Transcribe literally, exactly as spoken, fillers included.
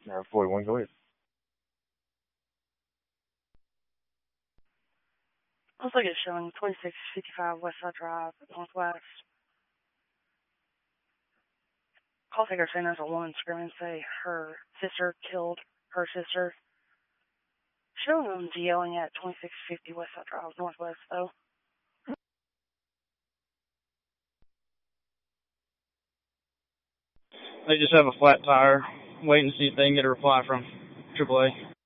Uh, forty-one, go ahead. Looks like it's showing twenty-six fifty-five Westside Drive, Northwest. Call taker saying there's a woman screaming, say her sister killed her sister. Showing them yelling at twenty-six fifty Westside Drive, Northwest, though. They just have a flat tire, waiting to see if they can get a reply from triple A.